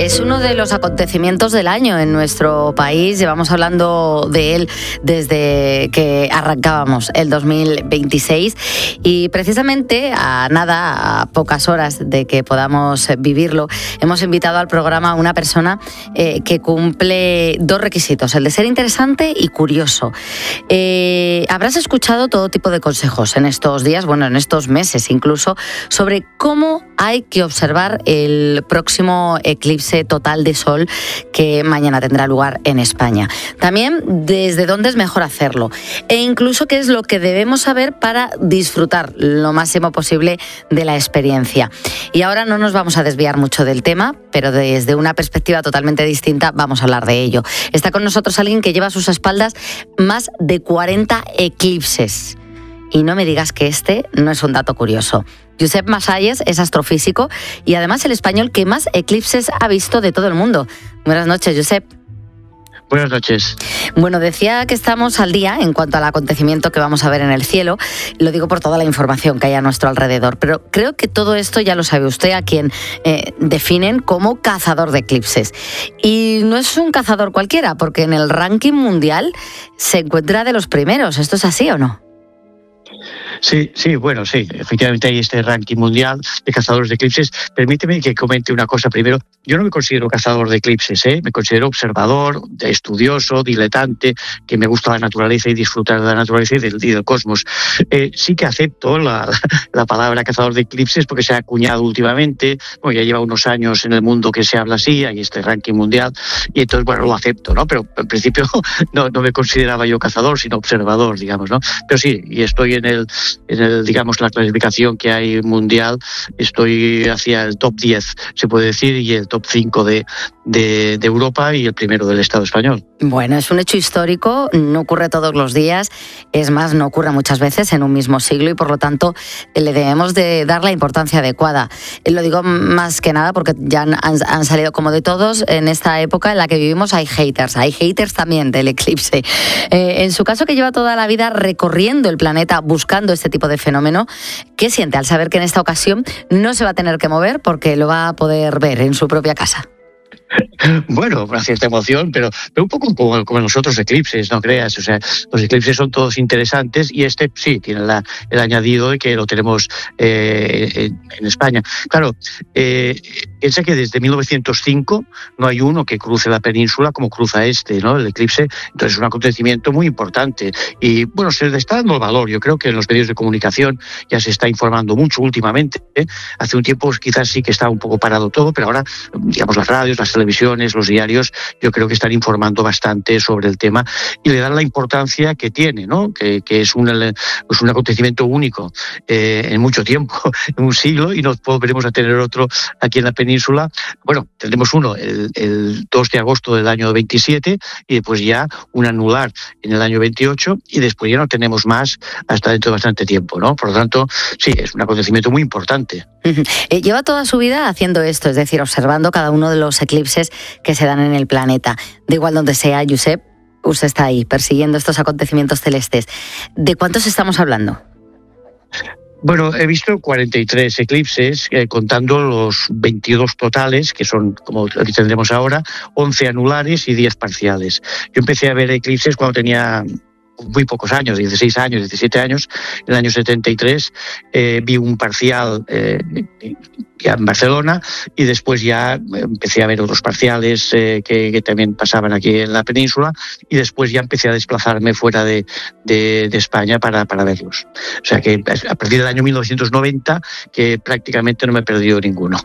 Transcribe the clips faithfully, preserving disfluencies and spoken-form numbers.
Es uno de los acontecimientos del año en nuestro país. Llevamos hablando de él desde que arrancábamos el dos mil veintiséis y precisamente a nada, a pocas horas de que podamos vivirlo, hemos invitado al programa a una persona eh, que cumple dos requisitos, el de ser interesante y curioso. Eh, habrás escuchado todo tipo de consejos en estos días, bueno, en estos meses incluso, sobre cómo hay que observar el próximo eclipse total de sol que mañana tendrá lugar en España. También desde dónde es mejor hacerlo e incluso qué es lo que debemos saber para disfrutar lo máximo posible de la experiencia. Y ahora no nos vamos a desviar mucho del tema, pero desde una perspectiva totalmente distinta vamos a hablar de ello. Está con nosotros alguien que lleva a sus espaldas más de cuarenta eclipses. Y no me digas que este no es un dato curioso. Josep Masalles es astrofísico y además el español que más eclipses ha visto de todo el mundo. Buenas noches, Josep. Buenas noches. Bueno, decía que estamos al día en cuanto al acontecimiento que vamos a ver en el cielo. Lo digo por toda la información que hay a nuestro alrededor, pero creo que todo esto ya lo sabe usted, a quien eh, definen como cazador de eclipses. Y no es un cazador cualquiera, porque en el ranking mundial se encuentra de los primeros. ¿Esto es así o no? Sí, sí, bueno, sí, efectivamente hay este ranking mundial de cazadores de eclipses. Permíteme que comente una cosa primero. Yo no me considero cazador de eclipses, ¿eh? Me considero observador, estudioso, diletante, que me gusta la naturaleza y disfrutar de la naturaleza y del, y del cosmos. Eh, sí que acepto la, la palabra cazador de eclipses porque se ha acuñado últimamente, bueno, ya lleva unos años en el mundo que se habla así, hay este ranking mundial, y entonces, bueno, lo acepto, ¿no? Pero en principio no, no me consideraba yo cazador, sino observador, digamos, ¿no? Pero sí, y estoy en el en el, digamos, la clasificación que hay mundial, estoy hacia el top diez, se puede decir, y el top cinco de, de, de Europa y el primero del Estado español. Bueno, es un hecho histórico, no ocurre todos los días, es más, no ocurre muchas veces en un mismo siglo y por lo tanto le debemos de dar la importancia adecuada. Lo digo más que nada porque ya han, han salido, como de todos, en esta época en la que vivimos hay haters, hay haters también del eclipse. Eh, en su caso, que lleva toda la vida recorriendo el planeta buscando este tipo de fenómeno, ¿qué siente al saber que en esta ocasión no se va a tener que mover porque lo va a poder ver en su propia casa? Bueno, una cierta emoción, pero, pero un poco como, como en los otros eclipses, no creas. O sea, los eclipses son todos interesantes y este sí tiene la, el añadido de que lo tenemos eh, en, en España. Claro, eh, piensa que desde mil novecientos cinco no hay uno que cruce la península como cruza este, ¿no? El eclipse. Entonces es un acontecimiento muy importante y bueno, se le está dando el valor. Yo creo que en los medios de comunicación ya se está informando mucho últimamente, ¿eh? Hace un tiempo quizás sí que estaba un poco parado todo, pero ahora, digamos, las radios, las televisiones, los diarios, yo creo que están informando bastante sobre el tema y le dan la importancia que tiene, ¿no? Que, que es, un, es un acontecimiento único eh, en mucho tiempo, en un siglo, y no volveremos a tener otro aquí en la península. Bueno, tendremos uno el, el dos de agosto del año veintisiete y después ya un anular en el año veintiocho y después ya no tenemos más hasta dentro de bastante tiempo, ¿no? Por lo tanto, sí, es un acontecimiento muy importante. Uh-huh. Eh, lleva toda su vida haciendo esto, es decir, observando cada uno de los eclipses que se dan en el planeta. Da igual donde sea, Josep, usted está ahí persiguiendo estos acontecimientos celestes. ¿De cuántos estamos hablando? Bueno, he visto cuarenta y tres eclipses, eh, contando los veintidós totales, que son como lo que tendremos ahora, once anulares y diez parciales. Yo empecé a ver eclipses cuando tenía muy pocos años, dieciséis años, diecisiete años, en el año setenta y tres eh, vi un parcial eh, ya en Barcelona y después ya empecé a ver otros parciales eh, que, que también pasaban aquí en la península y después ya empecé a desplazarme fuera de, de, de España para, para verlos. O sea que a partir del año mil novecientos noventa que prácticamente no me he perdido ninguno.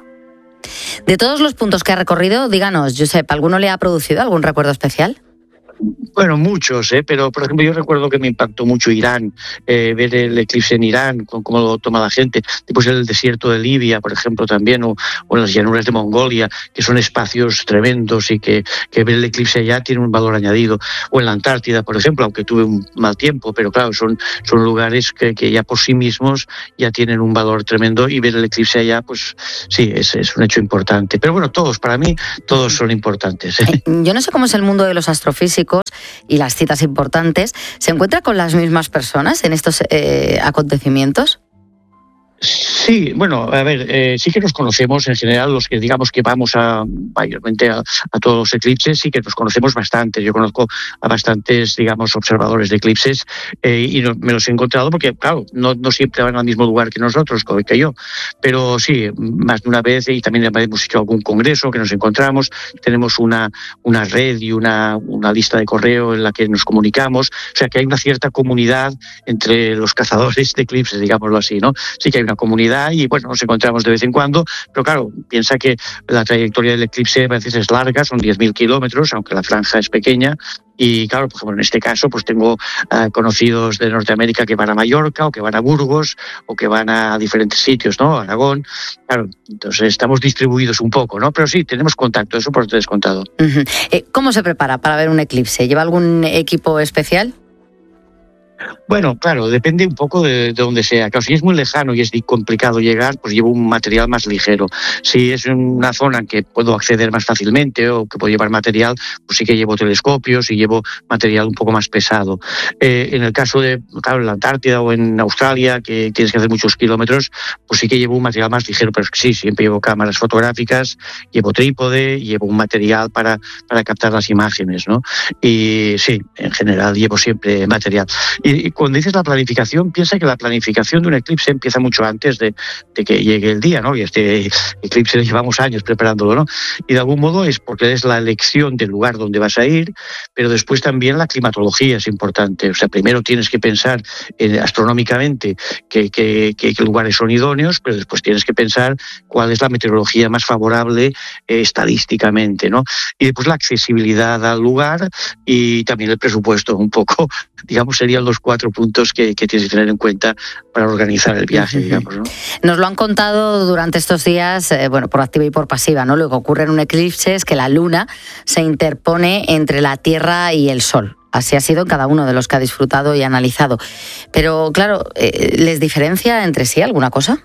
De todos los puntos que ha recorrido, díganos, Josep, ¿alguno le ha producido algún recuerdo especial? Bueno, muchos, ¿eh? Pero por ejemplo yo recuerdo que me impactó mucho Irán, eh, ver el eclipse en Irán, con cómo lo toma la gente, después el desierto de Libia, por ejemplo, también, o, o en las llanuras de Mongolia, que son espacios tremendos y que, que ver el eclipse allá tiene un valor añadido, o en la Antártida, por ejemplo, aunque tuve un mal tiempo, pero claro, son, son lugares que, que ya por sí mismos ya tienen un valor tremendo y ver el eclipse allá, pues sí, es, es un hecho importante. Pero bueno, todos, para mí, todos son importantes, ¿eh? Yo no sé cómo es el mundo de los astrofísicos y las citas importantes. ¿Se encuentra con las mismas personas en estos eh, acontecimientos? Sí, bueno, a ver, eh, sí que nos conocemos en general, los que digamos que vamos a mayormente a, a todos los eclipses, sí que nos conocemos bastante. Yo conozco a bastantes, digamos, observadores de eclipses eh, y no, me los he encontrado porque, claro, no, no siempre van al mismo lugar que nosotros, que yo, pero sí, más de una vez, y también hemos hecho algún congreso que nos encontramos, tenemos una, una red y una, una lista de correo en la que nos comunicamos, o sea que hay una cierta comunidad entre los cazadores de eclipses, digámoslo así, ¿no? Sí que hay una comunidad y bueno, nos encontramos de vez en cuando, pero claro, piensa que la trayectoria del eclipse a veces es larga, son diez mil kilómetros, aunque la franja es pequeña. Y claro, por ejemplo, en este caso, pues tengo uh, conocidos de Norteamérica que van a Mallorca o que van a Burgos o que van a diferentes sitios, ¿no? Aragón. Claro, entonces estamos distribuidos un poco, ¿no? Pero sí, tenemos contacto, eso por descontado. Uh-huh. Eh, ¿Cómo se prepara para ver un eclipse? ¿Lleva algún equipo especial? Bueno, claro, depende un poco de, de dónde sea. Claro, si es muy lejano y es complicado llegar, pues llevo un material más ligero. Si es en una zona en que puedo acceder más fácilmente o que puedo llevar material, pues sí que llevo telescopios y llevo material un poco más pesado. Eh, en el caso de, claro, en la Antártida o en Australia, que tienes que hacer muchos kilómetros, pues sí que llevo un material más ligero, pero sí, siempre llevo cámaras fotográficas, llevo trípode, llevo un material para, para captar las imágenes, ¿no? Y sí, en general llevo siempre material. Y, y cuando dices la planificación, piensa que la planificación de un eclipse empieza mucho antes de, de que llegue el día, ¿no? Y este eclipse llevamos años preparándolo, ¿no? Y de algún modo es porque es la elección del lugar donde vas a ir, pero después también la climatología es importante. O sea, primero tienes que pensar eh, astronómicamente qué que, que, que lugares son idóneos, pero después tienes que pensar cuál es la meteorología más favorable eh, estadísticamente, ¿no? Y después la accesibilidad al lugar y también el presupuesto, un poco, digamos, serían los cuatro puntos que, que tienes que tener en cuenta para organizar el viaje, digamos, ¿no? Nos lo han contado durante estos días, eh, bueno, por activa y por pasiva, ¿no? Lo que ocurre en un eclipse es que la luna se interpone entre la Tierra y el Sol. Así ha sido en cada uno de los que ha disfrutado y analizado. Pero, claro, eh, ¿les diferencia entre sí alguna cosa?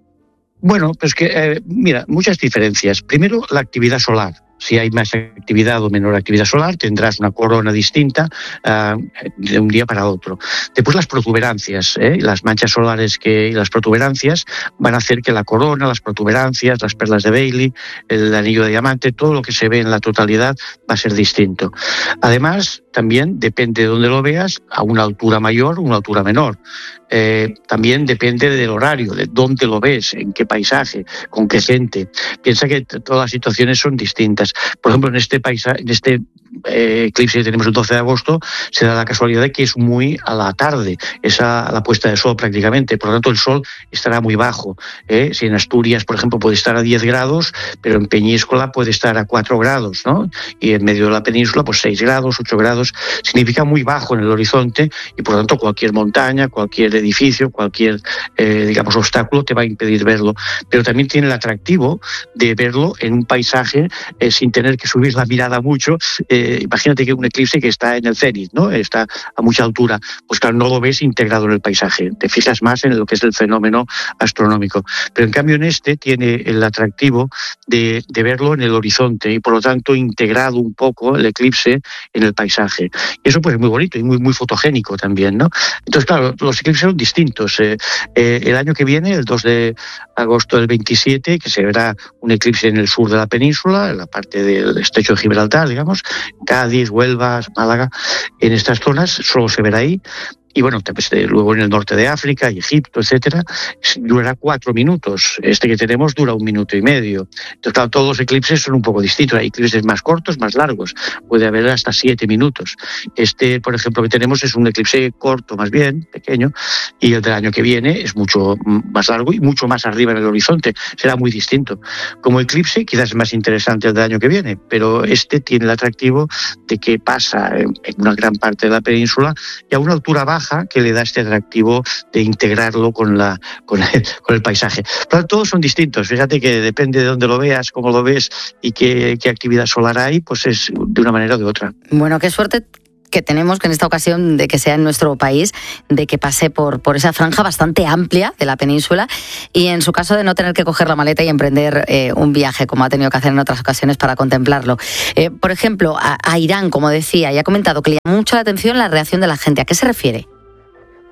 Bueno, pues que, eh, mira, muchas diferencias. Primero, la actividad solar. Si hay más actividad o menor actividad solar, tendrás una corona distinta uh, de un día para otro. Después las protuberancias, ¿eh? las manchas solares que, y las protuberancias van a hacer que la corona, las protuberancias, las perlas de Bailey, el anillo de diamante, todo lo que se ve en la totalidad va a ser distinto. Además, también depende de dónde lo veas, a una altura mayor o una altura menor. Eh, también depende del horario, de dónde lo ves, en qué paisaje, con qué gente. Piensa que t- todas las situaciones son distintas. Por ejemplo, en este paisaje, en este eh, eclipse que tenemos el doce de agosto, se da la casualidad de que es muy a la tarde, es a, a la puesta de sol prácticamente. Por lo tanto, el sol estará muy bajo. ¿eh? Si en Asturias, por ejemplo, puede estar a diez grados, pero en Peñíscola puede estar a cuatro grados, ¿no? Y en medio de la península, pues seis grados, ocho grados. Significa muy bajo en el horizonte y, por lo tanto, cualquier montaña, cualquier edificio, cualquier, eh, digamos, obstáculo te va a impedir verlo. Pero también tiene el atractivo de verlo en un paisaje eh, sin tener que subir la mirada mucho. Eh, imagínate que un eclipse que está en el cenit, ¿no? Está a mucha altura, pues claro, no lo ves integrado en el paisaje. Te fijas más en lo que es el fenómeno astronómico. Pero en cambio en este tiene el atractivo de, de verlo en el horizonte y por lo tanto integrado un poco el eclipse en el paisaje. Y eso pues es muy bonito y muy, muy fotogénico también, ¿no? Entonces, claro, los eclipses son distintos. Eh, eh, el año que viene, el dos de agosto del veintisiete, que se verá un eclipse en el sur de la península, en la parte del estrecho de Gibraltar, digamos, Cádiz, Huelva, Málaga, en estas zonas solo se verá ahí. Y bueno, luego en el norte de África y Egipto, etcétera, durará cuatro minutos. Este que tenemos dura un minuto y medio. Entonces, claro, todos los eclipses son un poco distintos. Hay eclipses más cortos, más largos. Puede haber hasta siete minutos. Este, por ejemplo, que tenemos es un eclipse corto, más bien, pequeño, y el del año que viene es mucho más largo y mucho más arriba en el horizonte. Será muy distinto. Como eclipse, quizás es más interesante el del año que viene, pero este tiene el atractivo de que pasa en una gran parte de la península y a una altura baja que le da este atractivo de integrarlo con, la, con, el, con el paisaje. Pero todos son distintos. Fíjate que depende de dónde lo veas, cómo lo ves y qué, qué actividad solar hay, pues es de una manera o de otra. Bueno, qué suerte que tenemos que en esta ocasión de que sea en nuestro país, de que pase por, por esa franja bastante amplia de la península y en su caso de no tener que coger la maleta y emprender eh, un viaje como ha tenido que hacer en otras ocasiones para contemplarlo. Eh, por ejemplo, a, a Irán, como decía, y ha comentado que le llama mucho la atención la reacción de la gente. ¿A qué se refiere?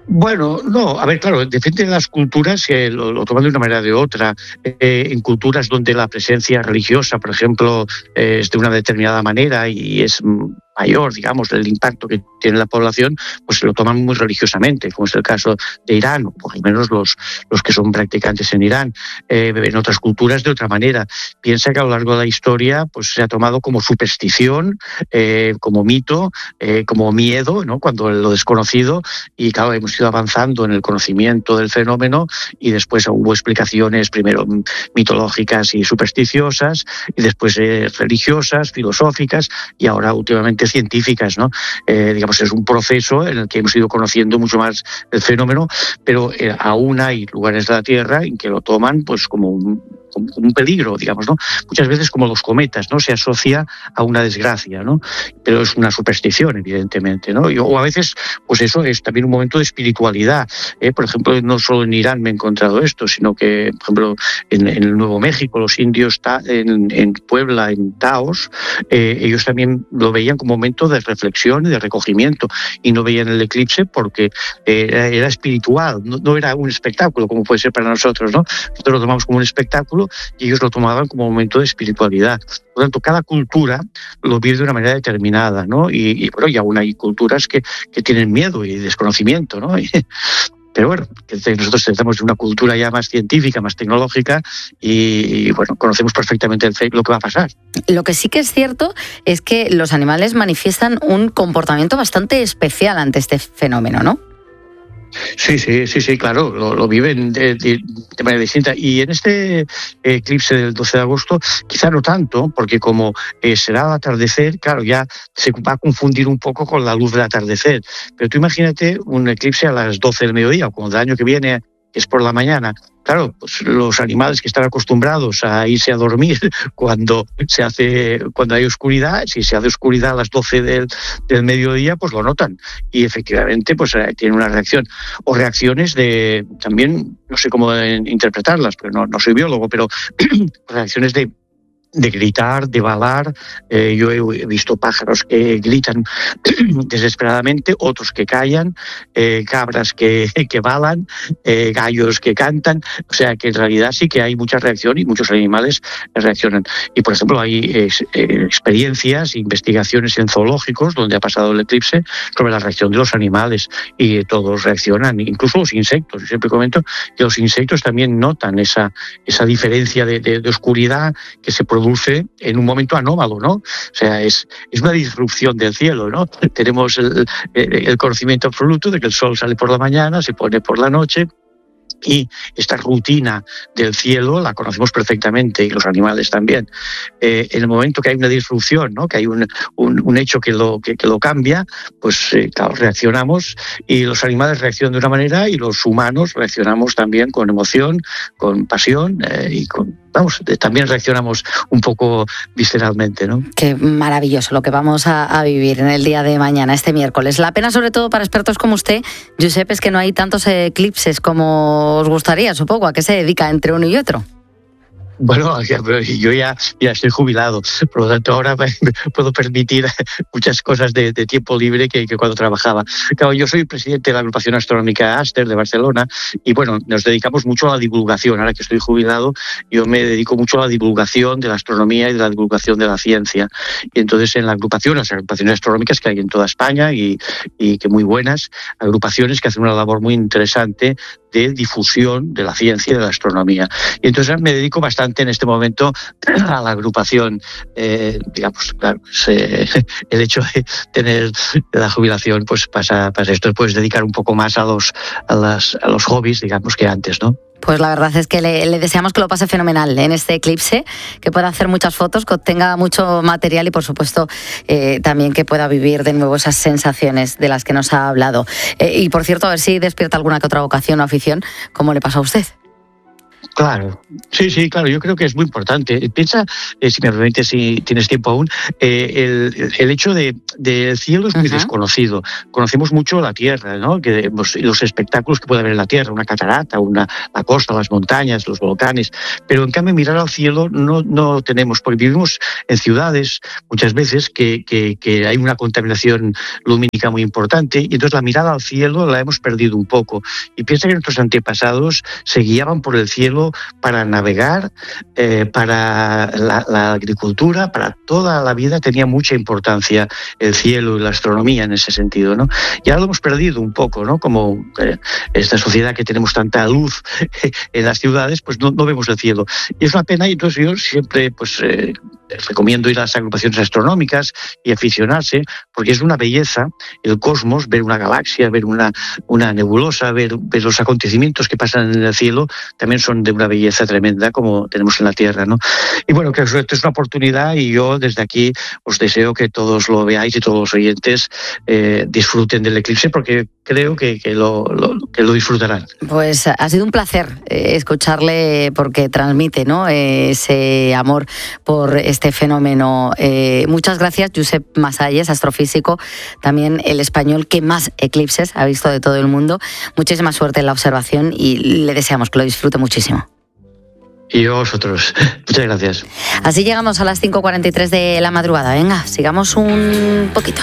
Bueno, no, a ver, claro, depende de las culturas, eh, lo, lo toman de una manera o de otra. Eh, en culturas donde la presencia religiosa, por ejemplo, eh, es de una determinada manera y es mayor, digamos, el impacto que tiene la población, pues lo toman muy religiosamente, como es el caso de Irán, o por lo menos los, los que son practicantes en Irán. Eh, en otras culturas de otra manera. Piensa que a lo largo de la historia pues se ha tomado como superstición, eh, como mito, eh, como miedo, ¿no? Cuando lo desconocido, y claro, hemos ido avanzando en el conocimiento del fenómeno y después hubo explicaciones primero mitológicas y supersticiosas y después eh, religiosas, filosóficas y ahora últimamente científicas, ¿no? Eh, digamos, es un proceso en el que hemos ido conociendo mucho más el fenómeno, pero eh, aún hay lugares de la Tierra en que lo toman pues como un, como un peligro, digamos, ¿no? Muchas veces como los cometas, ¿no? Se asocia a una desgracia, ¿no? Pero es una superstición, evidentemente, ¿no? Y, o a veces, pues eso es también un momento de espiritualidad, ¿eh? Por ejemplo, no solo en Irán me he encontrado esto, sino que, por ejemplo, en, en el Nuevo México, los indios ta, en, en Puebla, en Taos, eh, ellos también lo veían como momento de reflexión y de recogimiento y no veían el eclipse porque eh, era, era espiritual, no, no era un espectáculo como puede ser para nosotros, ¿no? Nosotros lo tomamos como un espectáculo y ellos lo tomaban como un momento de espiritualidad. Por lo tanto, cada cultura lo vive de una manera determinada, ¿no? Y, y bueno, y aún hay culturas que, que tienen miedo y desconocimiento, ¿no? Y, pero bueno, nosotros tenemos una cultura ya más científica, más tecnológica y, y bueno, conocemos perfectamente el, lo que va a pasar. Lo que sí que es cierto es que los animales manifiestan un comportamiento bastante especial ante este fenómeno, ¿no? Sí, sí, sí, sí, claro, lo, lo viven de, de, de manera distinta. Y en este eclipse del doce de agosto, quizá no tanto, porque como eh, será al atardecer, claro, ya se va a confundir un poco con la luz del atardecer. Pero tú imagínate un eclipse a las doce del mediodía, o como el año que viene, que es por la mañana. Claro, pues los animales que están acostumbrados a irse a dormir cuando se hace, cuando hay oscuridad, si se hace oscuridad a las doce del, del mediodía, pues lo notan. Y efectivamente, pues tienen una reacción. O reacciones de, también, no sé cómo interpretarlas, porque no, no soy biólogo, pero reacciones de de gritar, de balar. Eh, yo he visto pájaros que gritan desesperadamente, otros que callan, eh, cabras que, que balan, eh, gallos que cantan. O sea que en realidad sí que hay mucha reacción y muchos animales reaccionan. Y por ejemplo hay eh, experiencias, investigaciones en zoológicos donde ha pasado el eclipse sobre la reacción de los animales y todos reaccionan, incluso los insectos. Yo siempre comento que los insectos también notan esa, esa diferencia de, de, de oscuridad que se produce produce en un momento anómalo, ¿no? O sea, es, es una disrupción del cielo, ¿no? Tenemos el, el conocimiento absoluto de que el sol sale por la mañana, se pone por la noche, y esta rutina del cielo la conocemos perfectamente, y los animales también. Eh, en el momento que hay una disrupción, ¿no? Que hay un, un, un hecho que lo, que, que lo cambia, pues eh, claro, reaccionamos, y los animales reaccionan de una manera y los humanos reaccionamos también con emoción, con pasión eh, y con... Vamos, también reaccionamos un poco visceralmente, ¿no? Qué maravilloso lo que vamos a, a vivir en el día de mañana, este miércoles. La pena, sobre todo para expertos como usted, Josep, es que no hay tantos eclipses como os gustaría, supongo. ¿A qué se dedica entre uno y otro? Bueno, yo ya, ya estoy jubilado, por lo tanto ahora me puedo permitir muchas cosas de, de tiempo libre que, que cuando trabajaba. Claro, yo soy presidente de la agrupación astronómica Aster de Barcelona y bueno, nos dedicamos mucho a la divulgación. Ahora que estoy jubilado, yo me dedico mucho a la divulgación de la astronomía y de la divulgación de la ciencia. Y entonces en la agrupación, las agrupaciones astronómicas que hay en toda España y, y que muy buenas, agrupaciones que hacen una labor muy interesante de difusión de la ciencia y de la astronomía. Y entonces me dedico bastante en este momento a la agrupación. Eh, digamos, claro, pues, eh, el hecho de tener la jubilación, pues pasa, pasa esto, puedes dedicar un poco más a los, a las, a los hobbies, digamos, que antes, ¿no? Pues la verdad es que le, le deseamos que lo pase fenomenal en este eclipse, que pueda hacer muchas fotos, que obtenga mucho material y, por supuesto, eh, también que pueda vivir de nuevo esas sensaciones de las que nos ha hablado. Eh, y, por cierto, a ver si despierta alguna que otra vocación o afición, como le pasa a usted. Claro, sí, sí, claro, yo creo que es muy importante. Piensa, eh, si me permites, si tienes tiempo aún, eh, el, el hecho de, de el cielo es muy uh-huh. desconocido. Conocemos mucho la tierra, ¿no? Que, pues, los espectáculos que puede haber en la tierra, una catarata, una, la costa, las montañas, los volcanes, pero en cambio mirar al cielo no, no tenemos, porque vivimos en ciudades muchas veces que, que, que hay una contaminación lumínica muy importante y entonces la mirada al cielo la hemos perdido un poco. Y piensa que nuestros antepasados se guiaban por el cielo para navegar, eh, para la, la agricultura, para toda la vida tenía mucha importancia el cielo y la astronomía en ese sentido, ¿no? Y ahora lo hemos perdido un poco, ¿no? Como eh, esta sociedad que tenemos tanta luz en las ciudades, pues no, no vemos el cielo. Y es una pena, y entonces yo siempre pues eh, recomiendo ir a las agrupaciones astronómicas y aficionarse, porque es una belleza el cosmos, ver una galaxia, ver una, una nebulosa, ver, ver los acontecimientos que pasan en el cielo, también son de una belleza tremenda como tenemos en la Tierra, ¿no? Y bueno, que esto es una oportunidad y yo desde aquí os deseo que todos lo veáis y todos los oyentes eh, disfruten del eclipse, porque creo que, que, lo, lo, que lo disfrutarán. Pues ha sido un placer eh, escucharle, porque transmite, ¿no?, eh, ese amor por este fenómeno. Eh, muchas gracias, Josep Masalles, astrofísico, también el español que más eclipses ha visto de todo el mundo. Muchísima suerte en la observación y le deseamos que lo disfrute muchísimo. Y a vosotros. Muchas gracias. Así llegamos a las cinco cuarenta y tres de la madrugada. Venga, sigamos un poquito.